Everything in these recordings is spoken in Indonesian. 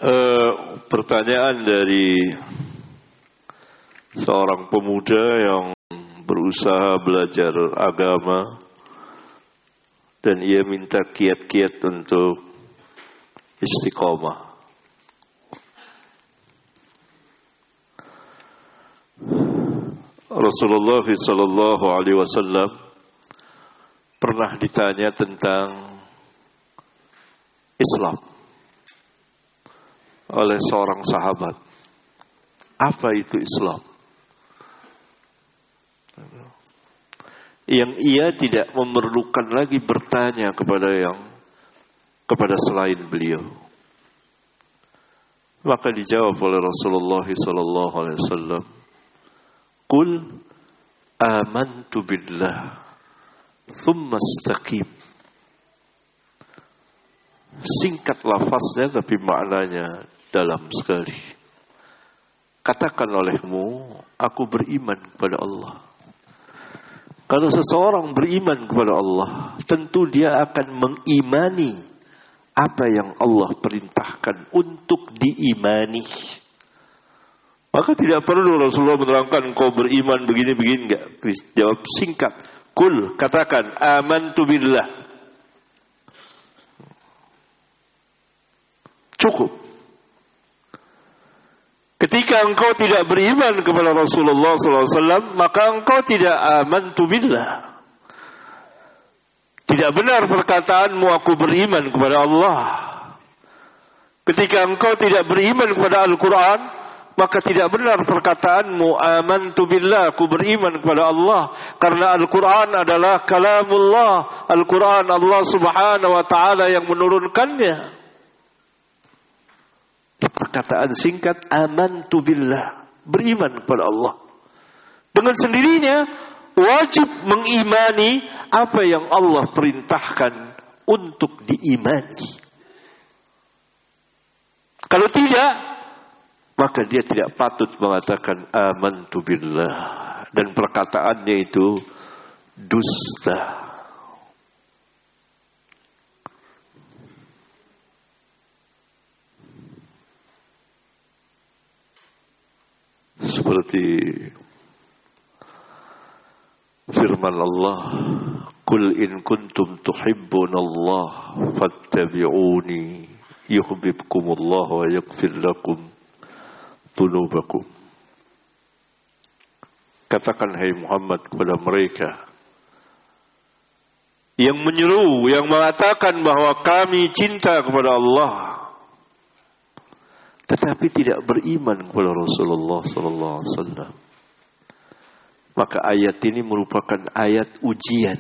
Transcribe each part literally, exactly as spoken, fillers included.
Uh, pertanyaan dari seorang pemuda yang berusaha belajar agama dan ia minta kiat-kiat untuk istiqomah. Rasulullah sallallahu alaihi wasallam pernah ditanya tentang Islam oleh seorang sahabat. Apa itu Islam? Yang ia tidak memerlukan lagi bertanya kepada yang kepada selain beliau. Maka dijawab oleh Rasulullah sallallahu alaihi wasallam, "Qul amantu billah, thumma istaqim." Singkat lafaznya tapi maknanya dalam sekali. Katakan olehmu, aku beriman kepada Allah. Kalau seseorang beriman kepada Allah, tentu dia akan mengimani apa yang Allah perintahkan untuk diimani. Maka tidak perlu Rasulullah menerangkan kau beriman begini-begini, enggak. Jawab singkat. Kul, katakan amantu billah. Cukup. Ketika engkau tidak beriman kepada Rasulullah sallallahu alaihi wasallam, maka engkau tidak amantu billah. Tidak benar perkataanmu aku beriman kepada Allah. Ketika engkau tidak beriman kepada Al-Quran, maka tidak benar perkataanmu amantu billah, aku beriman kepada Allah. Karena Al-Quran adalah kalamullah. Al-Quran Allah subhanahu wa ta'ala yang menurunkannya. Perkataan singkat amantu billah, beriman kepada Allah. Dengan sendirinya wajib mengimani apa yang Allah perintahkan untuk diimani. Kalau tidak, maka dia tidak patut mengatakan amantu billah, dan perkataannya itu dusta. Seperti firman Allah, "Qul in kuntum tuhibbunallah fattabi'uni yuhibbukumullah wa yaghfir lakum dzunubakum." Katakan hai Muhammad kepada mereka yang menyeru, yang mengatakan bahwa kami cinta kepada Allah, tetapi tidak beriman kepada Rasulullah sallallahu alaihi wasallam. Maka ayat ini merupakan ayat ujian,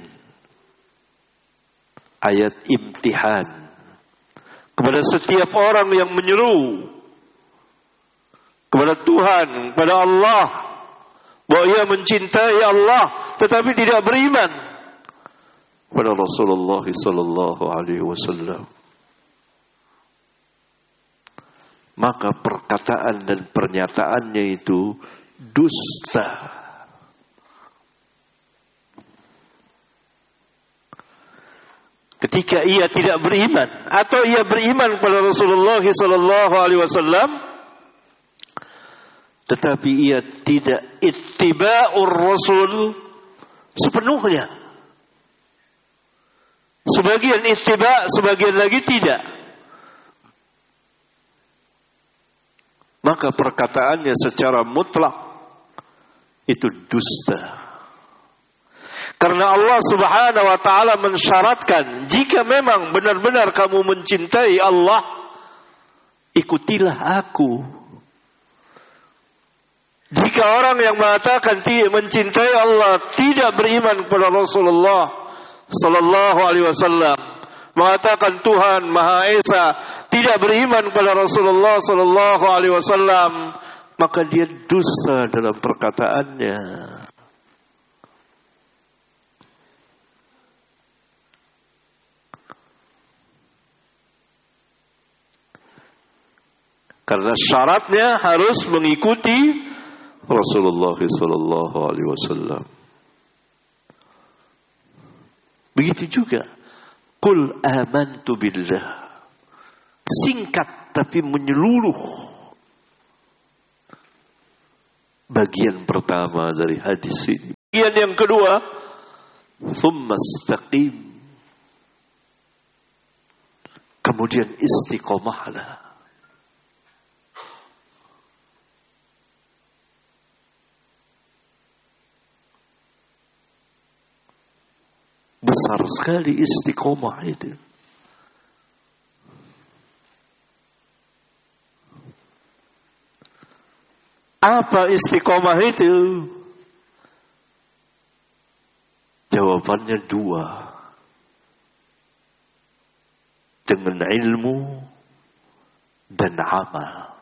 ayat imtihan kepada setiap orang yang menyeru kepada Tuhan, kepada Allah, bahwa ia mencintai Allah tetapi tidak beriman kepada Rasulullah sallallahu alaihi wasallam. Maka perkataan dan pernyataannya itu dusta. Ketika ia tidak beriman atau ia beriman kepada Rasulullah sallallahu alaihi wasallam, tetapi ia tidak ittiba'ur Rasul sepenuhnya. Sebagian ittiba', sebagian lagi tidak. Maka perkataannya secara mutlak itu dusta. Karena Allah subhanahu wa ta'ala mensyaratkan, jika memang benar-benar kamu mencintai Allah, ikutilah aku. Jika orang yang mengatakan tidak mencintai Allah, tidak beriman kepada Rasulullah sallallahu alaihi wasallam, mengatakan Tuhan Maha Esa, tidak beriman kepada Rasulullah sallallahu alaihi wasallam, maka dia dusta dalam perkataannya. Karena syaratnya harus mengikuti Rasulullah sallallahu alaihi wasallam. Begitu juga, qul amantu billah. singkat tapi menyeluruh. Bagian pertama dari hadis ini. Bagian yang kedua, thumma istaqim. Kemudian istiqomahlah. Besar sekali istiqomah itu. Apa istiqomah itu? Jawabannya dua. Dengan ilmu dan amal.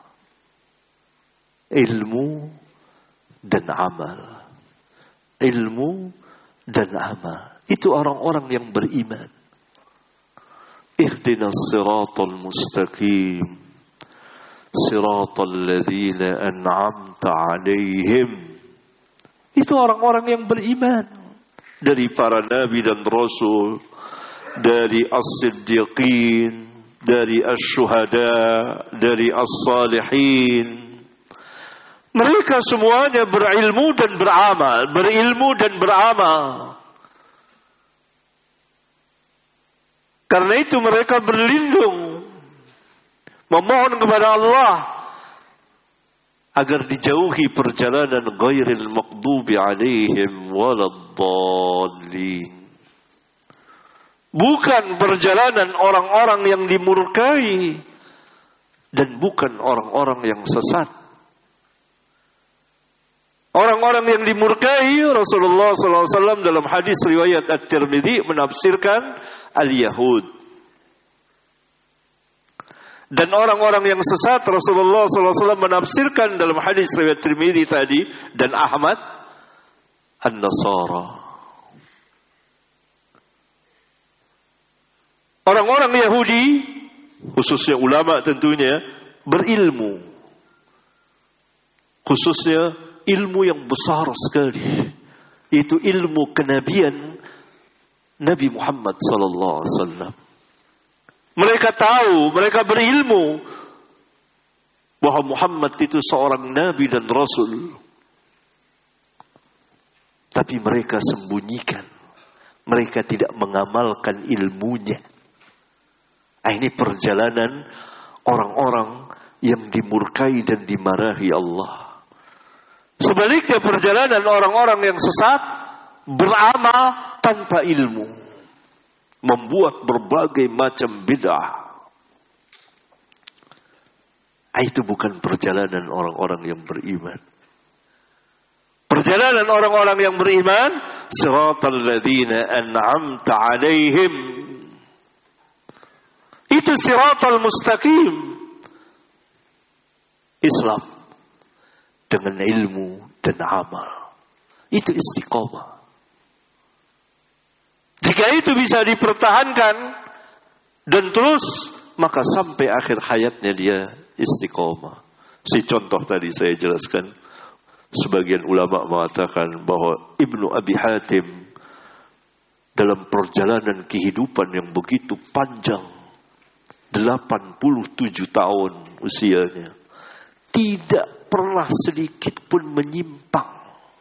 Ilmu dan amal. Ilmu dan amal. Itu orang-orang yang beriman. Ihdinas siratal mustaqim. Siratal ladzina an'amta 'alaihim. Itu orang-orang yang beriman. Dari para nabi dan rasul, dari as-siddiqin, dari asy-syuhada, dari as-salihin. Mereka semuanya berilmu dan beramal, berilmu dan beramal. Karena itu mereka berlindung, memohon kepada Allah agar dijauhi perjalanan ghairil maghdubi alaihim waladdallin. Bukan perjalanan orang-orang yang dimurkai dan bukan orang-orang yang sesat. Orang-orang yang dimurkai, Rasulullah sallallahu alaihi wasallam dalam hadis riwayat At-Tirmidzi menafsirkan al-Yahud. Dan orang-orang yang sesat, Rasulullah sallallahu alaihi wasallam menafsirkan dalam hadis riwayat Tirmidzi tadi dan Ahmad, an-Nasara. Orang-orang Yahudi, khususnya ulama tentunya, berilmu. Khususnya ilmu yang besar sekali. Itu ilmu kenabian Nabi Muhammad sallallahu alaihi wasallam. Mereka tahu, mereka berilmu bahwa Muhammad itu seorang nabi dan rasul. Tapi mereka sembunyikan. Mereka tidak mengamalkan ilmunya. Nah, ini perjalanan orang-orang yang dimurkai dan dimarahi Allah. Sebaliknya perjalanan orang-orang yang sesat beramal tanpa ilmu, membuat berbagai macam bid'ah. Itu bukan perjalanan orang-orang yang beriman. Perjalanan orang-orang yang beriman, siratal ladzina an'amta 'alaihim. Itu siratal mustaqim. Islam dengan ilmu dan amal. Itu istiqomah. Jika itu bisa dipertahankan dan terus, maka sampai akhir hayatnya dia istiqomah. Si contoh tadi saya jelaskan, sebagian ulama mengatakan bahwa Ibnu Abi Hatim dalam perjalanan kehidupan yang begitu panjang, delapan puluh tujuh tahun usianya, tidak pernah sedikit pun menyimpang.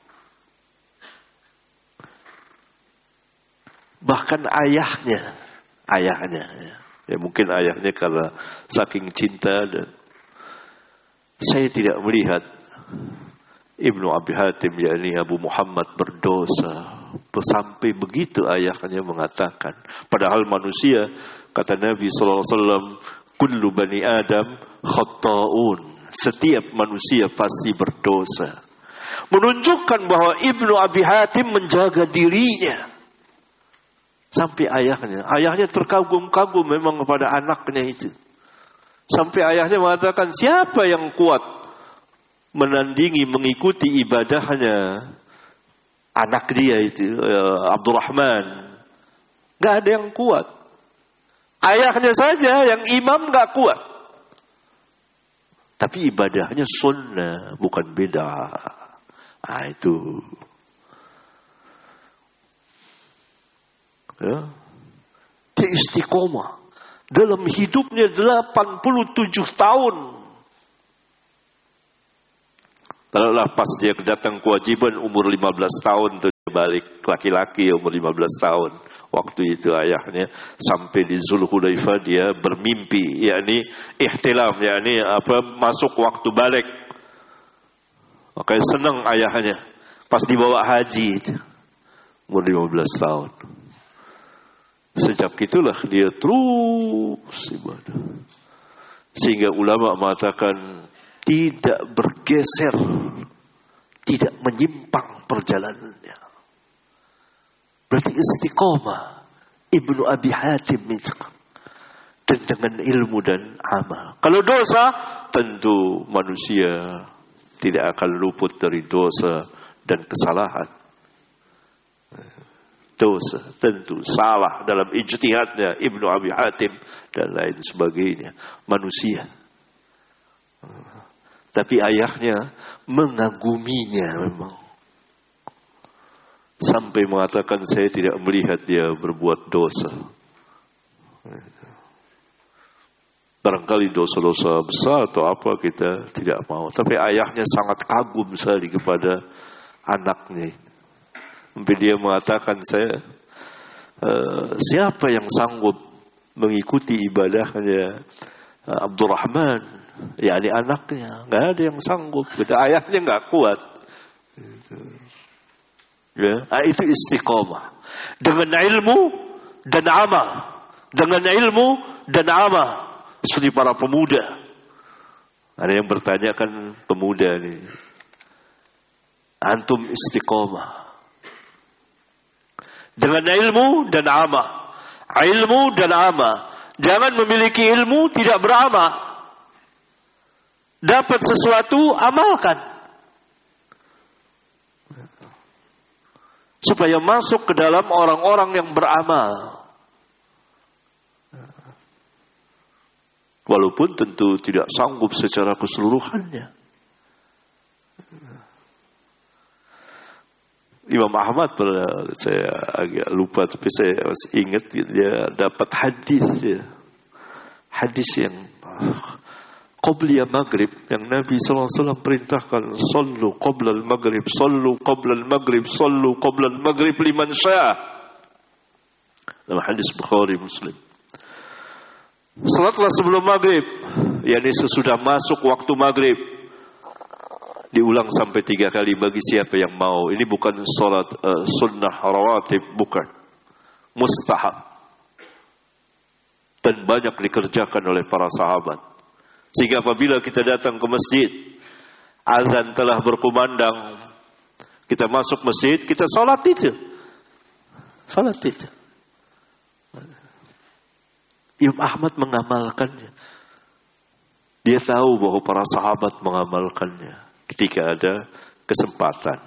Bahkan ayahnya, ayahnya, ya, ya mungkin ayahnya karena saking cinta, dan saya tidak melihat Ibnu Abi Hatim, yakni Abu Muhammad, berdosa sampai begitu ayahnya mengatakan. Padahal manusia, kata Nabi sallallahu alaihi wasallam, kullu bani Adam khatta'un. Setiap manusia pasti berdosa. Menunjukkan bahwa Ibnu Abi Hatim menjaga dirinya. Sampai ayahnya, ayahnya terkagum-kagum memang kepada anaknya itu. Sampai ayahnya mengatakan, siapa yang kuat menandingi, mengikuti ibadahnya anak dia itu, Abdurrahman. Gak ada yang kuat. Ayahnya saja yang imam gak kuat. Tapi ibadahnya sunnah, bukan bid'ah. Ah, itu. Ya. Dia istiqomah. dalam hidupnya delapan puluh tujuh tahun. Kalau pas dia datang kewajiban umur lima belas tahun, tuh balik laki-laki umur lima belas tahun. Waktu itu ayahnya sampai di Zulhulaifah dia bermimpi, yakni ihtilam, yakni apa masuk waktu balik. Makanya senang ayahnya pas dibawa haji itu umur lima belas tahun. Sejak itulah dia terus ibadah. Sehingga ulama mengatakan tidak bergeser, tidak menyimpang perjalanannya. Berarti istiqomah Ibnu Abi Hatim itu. Dan dengan ilmu dan amal. Kalau dosa, tentu manusia tidak akan luput dari dosa dan kesalahan. Dosa, tentu salah dalam ijtihadnya Ibnu Abi Hatim dan lain sebagainya. Manusia. Tapi ayahnya mengaguminya memang. Sampai mengatakan saya tidak melihat dia berbuat dosa. Barangkali dosa-dosa besar atau apa kita tidak mau. Tapi ayahnya sangat kagum sekali kepada anaknya. Sampai dia mengatakan saya uh, siapa yang sanggup mengikuti ibadahnya uh, Abdurrahman, yakni anaknya. Nggak ada yang sanggup. Kata ayahnya nggak kuat. Ya, itu istiqomah. Dengan ilmu dan amal. Dengan ilmu dan amal. Seperti para pemuda. Ada yang bertanya kan pemuda ini. Antum istiqomah. Dengan ilmu dan amal. Ilmu dan amal. Jangan memiliki ilmu tidak beramal. Dapat sesuatu amalkan. Supaya masuk ke dalam orang-orang yang beramal. Walaupun tentu tidak sanggup secara keseluruhannya. Imam Ahmad, saya agak lupa tapi saya masih ingat dia dapat hadis ya. Hadis yang Qobliya maghrib yang Nabi sallallahu alaihi wasallam perintahkan, sallu qabla al-maghrib, sallu qabla al-maghrib, sallu qabla al-maghrib liman syaa. Dalam hadis Bukhari Muslim. Salatlah sebelum maghrib, yakni sesudah masuk waktu maghrib. Diulang sampai tiga kali bagi siapa yang mau. Ini bukan salat uh, sunnah rawatib, bukan. Mustahab. Dan banyak dikerjakan oleh para sahabat. Sehingga apabila kita datang ke masjid, azan telah berkumandang, kita masuk masjid, kita salat itu. Salat itu. Imam Ahmad mengamalkannya. Dia tahu bahwa para sahabat mengamalkannya ketika ada kesempatan.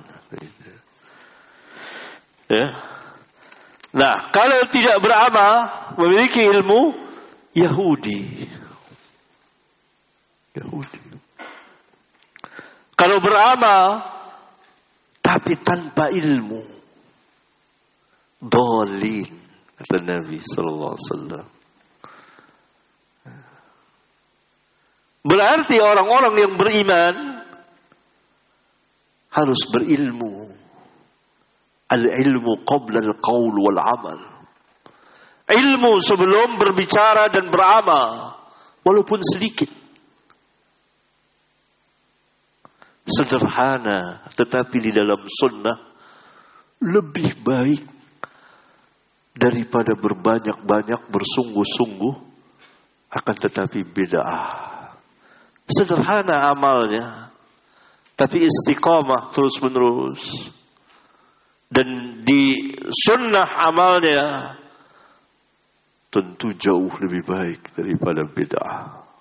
Ya. Nah, kalau tidak beramal, memiliki ilmu, Yahudi. Yahudi. Kalau beramal tapi tanpa ilmu, dhalin, kata Nabi sallallahu alaihi wasallam. Berarti orang-orang yang beriman harus berilmu. Al-ilmu qabla al-qaul wal amal. Ilmu sebelum berbicara dan beramal, walaupun sedikit. Sederhana, tetapi di dalam sunnah lebih baik daripada berbanyak-banyak bersungguh-sungguh akan tetapi bid'ah. Sederhana amalnya, tapi istiqamah terus-menerus. Dan di sunnah amalnya tentu jauh lebih baik daripada bid'ah.